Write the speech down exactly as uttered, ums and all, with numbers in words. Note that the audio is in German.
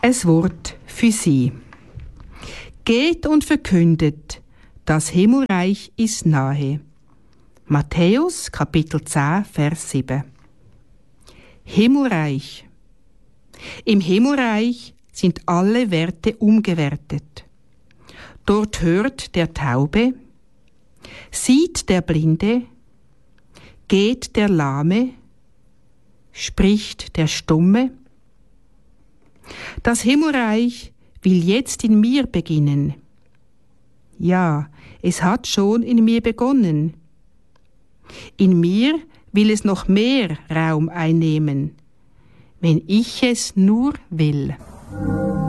Es Wort für Sie. Geht und verkündet, das Himmelreich ist nahe. Matthäus, Kapitel zehn, Vers sieben. Himmelreich. Im Himmelreich sind alle Werte umgewertet. Dort hört der Taube, sieht der Blinde, geht der Lahme, spricht der Stumme. Das Himmelreich will jetzt in mir beginnen. Ja, es hat schon in mir begonnen. In mir will es noch mehr Raum einnehmen, wenn ich es nur will.